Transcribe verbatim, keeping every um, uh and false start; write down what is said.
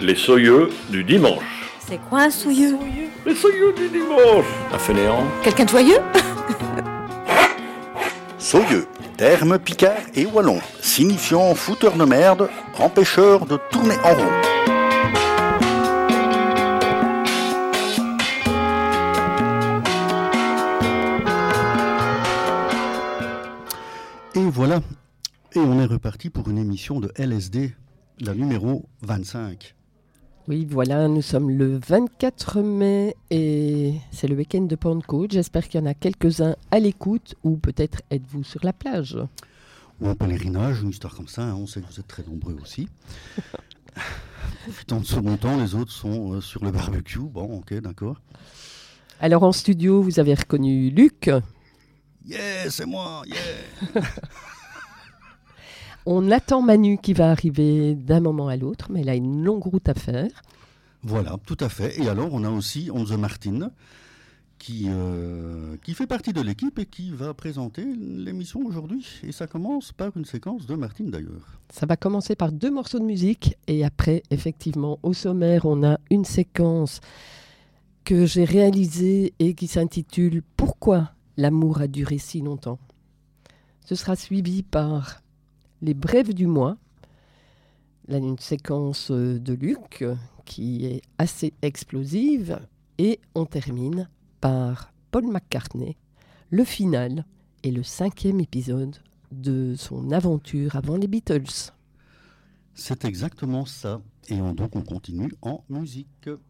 Les soyeux du dimanche. C'est quoi un souilleux? Les soyeux du dimanche. Un fainéant. Quelqu'un de joyeux? Soyeux, terme picard et wallon, signifiant fouteur de merde, empêcheur de tourner en rond. Et voilà, et on est reparti pour une émission de L S D, la numéro vingt-cinq. Oui, voilà, nous sommes le vingt-quatre mai et c'est le week-end de Pentecôte. J'espère qu'il y en a quelques-uns à l'écoute ou peut-être êtes-vous sur la plage. Ou en pèlerinage, une histoire comme ça, hein, on sait que vous êtes très nombreux aussi. Profitant de ce bon temps, les autres sont euh, sur le barbecue. Bon, ok, d'accord. Alors en studio, vous avez reconnu Luc. Yeah, c'est moi, yeah. On attend Manu qui va arriver d'un moment à l'autre, mais elle a une longue route à faire. Voilà, tout à fait. Et alors, on a aussi Onze Martine, qui, euh, qui fait partie de l'équipe et qui va présenter l'émission aujourd'hui. Et ça commence par une séquence de Martine, d'ailleurs. Ça va commencer par deux morceaux de musique. Et après, effectivement, au sommaire, on a une séquence que j'ai réalisée et qui s'intitule « Pourquoi l'amour a duré si longtemps ?» Ce sera suivi par les brèves du mois, là une séquence de Luc qui est assez explosive, et on termine par Paul McCartney, le final et le cinquième épisode de son aventure avant les Beatles. C'est exactement ça. Et on, donc on continue en musique.